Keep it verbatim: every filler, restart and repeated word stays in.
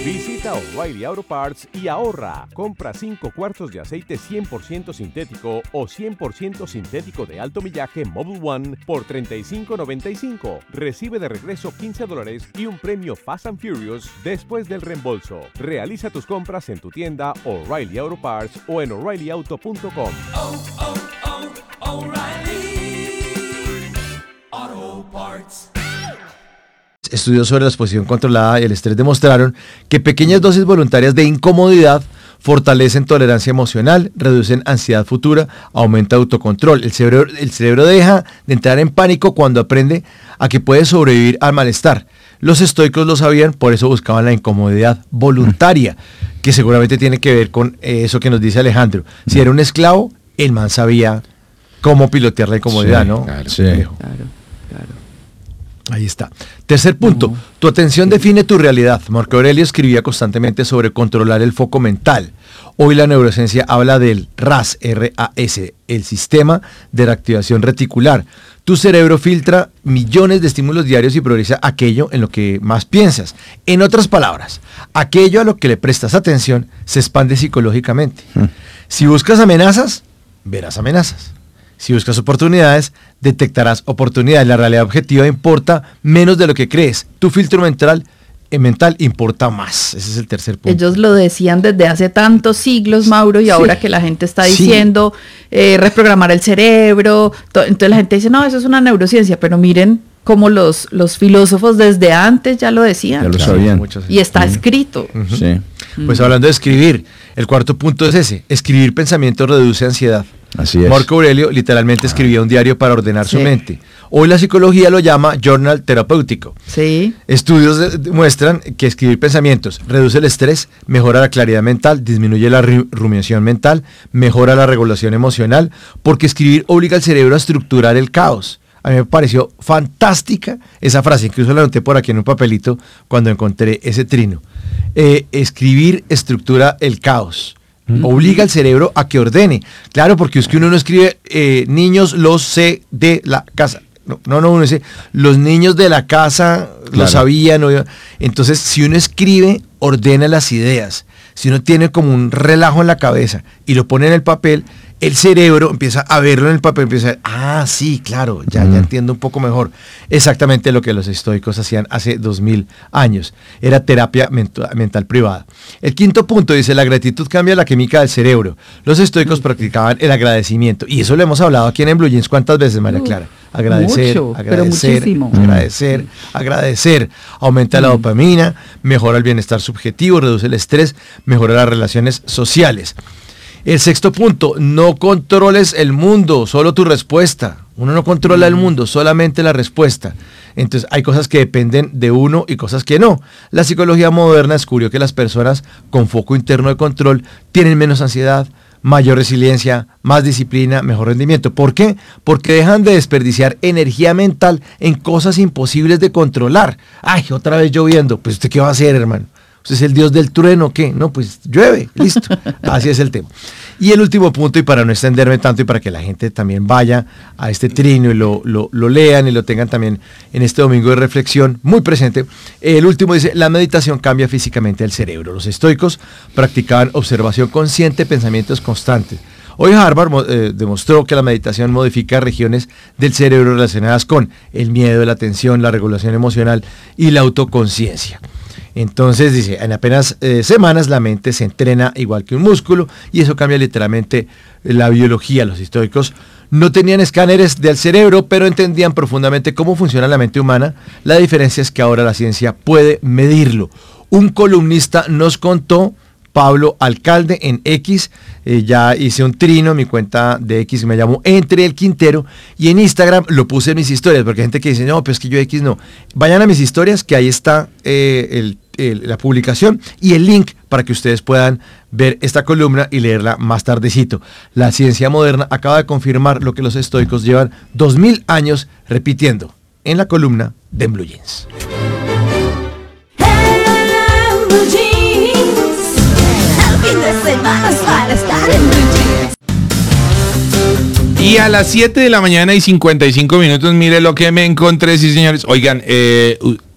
Visita O'Reilly Auto Parts y ahorra. Compra cinco cuartos de aceite cien por ciento sintético o cien por ciento sintético de alto millaje Mobil One por treinta y cinco noventa y cinco. Recibe de regreso quince dólares y un premio Fast and Furious después del reembolso. Realiza tus compras en tu tienda O'Reilly Auto Parts o en O'Reilly Auto punto com. Oh, oh, oh, O'Reilly Auto Parts. Estudios sobre la exposición controlada y el estrés demostraron que pequeñas dosis voluntarias de incomodidad fortalecen tolerancia emocional, reducen ansiedad futura, aumenta autocontrol. El cerebro, el cerebro deja de entrar en pánico cuando aprende a que puede sobrevivir al malestar. Los estoicos lo sabían, por eso buscaban la incomodidad voluntaria, que seguramente tiene que ver con eso que nos dice Alejandro. Si era un esclavo, el man sabía cómo pilotear la incomodidad, sí, ¿no? Claro, sí. Claro, claro. Ahí está. Tercer punto, uh-huh. Tu atención define tu realidad. Marco Aurelio escribía constantemente sobre controlar el foco mental. Hoy la neurociencia habla del R A S, R A S, el sistema de reactivación reticular. Tu cerebro filtra millones de estímulos diarios y prioriza aquello en lo que más piensas. En otras palabras, aquello a lo que le prestas atención se expande psicológicamente. Uh-huh. Si buscas amenazas, verás amenazas. Si buscas oportunidades, detectarás oportunidades. La realidad objetiva importa menos de lo que crees. Tu filtro mental, eh, mental importa más. Ese es el tercer punto. Ellos lo decían desde hace tantos siglos, Mauro, y sí. Ahora que la gente está diciendo sí. eh, reprogramar el cerebro. To- entonces la gente dice, no, eso es una neurociencia, pero miren cómo los, los filósofos desde antes ya lo decían. Ya lo Claro, sabían. muchos, y está sí. escrito. Uh-huh. Sí. Pues hablando de escribir, el cuarto punto es ese. Escribir pensamientos reduce ansiedad. Así es. Marco Aurelio literalmente escribía un diario para ordenar sí. su mente. Hoy la psicología lo llama journal terapéutico. Sí. Estudios demuestran que escribir pensamientos reduce el estrés, mejora la claridad mental, disminuye la rumiación mental, mejora la regulación emocional, porque escribir obliga al cerebro a estructurar el caos. A mí me pareció fantástica esa frase, incluso la anoté por aquí en un papelito cuando encontré ese trino. Eh, escribir estructura el caos. Mm. Obliga al cerebro a que ordene. Claro, porque es que uno no escribe eh, niños los sé de la casa. No, no, no, uno dice los niños de la casa claro. Lo sabían. ¿No? Entonces, si uno escribe, ordena las ideas. Si uno tiene como un relajo en la cabeza y lo pone en el papel, el cerebro empieza a verlo en el papel, empieza a ver, ah, sí, claro, ya, mm. ya entiendo un poco mejor. Exactamente lo que los estoicos hacían hace dos mil años. Era terapia mental, mental privada. El quinto punto dice, la gratitud cambia la química del cerebro. Los estoicos practicaban el agradecimiento. Y eso lo hemos hablado aquí en Blue Jeans. ¿Cuántas veces, María Clara? Agradecer, Mucho, agradecer, pero agradecer, agradecer. Aumenta mm. la dopamina, mejora el bienestar subjetivo, reduce el estrés, mejora las relaciones sociales. El sexto punto, no controles el mundo, solo tu respuesta. Uno no controla el mundo, solamente la respuesta. Entonces hay cosas que dependen de uno y cosas que no. La psicología moderna descubrió que las personas con foco interno de control tienen menos ansiedad, mayor resiliencia, más disciplina, mejor rendimiento. ¿Por qué? Porque dejan de desperdiciar energía mental en cosas imposibles de controlar. Ay, otra vez lloviendo. Pues ¿usted qué va a hacer, hermano? ¿Usted es el dios del trueno o qué? No, pues llueve, listo. Así es el tema. Y el último punto, y para no extenderme tanto y para que la gente también vaya a este trino y lo, lo, lo lean y lo tengan también en este domingo de reflexión muy presente, el último dice, la meditación cambia físicamente el cerebro. Los estoicos practicaban observación consciente, pensamientos constantes. Hoy Harvard eh, demostró que la meditación modifica regiones del cerebro relacionadas con el miedo, la atención, la regulación emocional y la autoconciencia. Entonces dice, en apenas eh, semanas la mente se entrena igual que un músculo y eso cambia literalmente la biología. Los estoicos no tenían escáneres del cerebro, pero entendían profundamente cómo funciona la mente humana. La diferencia es que ahora la ciencia puede medirlo. Un columnista nos contó, Pablo Alcalde, en X, eh, ya hice un trino en mi cuenta de X, me llamo Entre el Quintero, y en Instagram lo puse en mis historias, porque hay gente que dice, no, pues que yo X no. Vayan a mis historias, que ahí está eh, el, el, la publicación y el link para que ustedes puedan ver esta columna y leerla más tardecito. La ciencia moderna acaba de confirmar lo que los estoicos llevan dos mil años repitiendo en la columna de Blue Jeans. Y a las siete de la mañana y cincuenta y cinco minutos, mire lo que me encontré, sí señores. Oigan, eh,